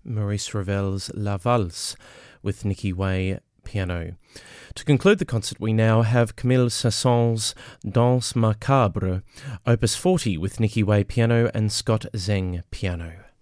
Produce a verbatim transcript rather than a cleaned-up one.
Maurice Ravel's La Valse with Nicky Way piano. To conclude the concert, we now have Camille Saint-Saëns' Danse Macabre, Opus forty with Nicky Way piano and Scott Zeng piano.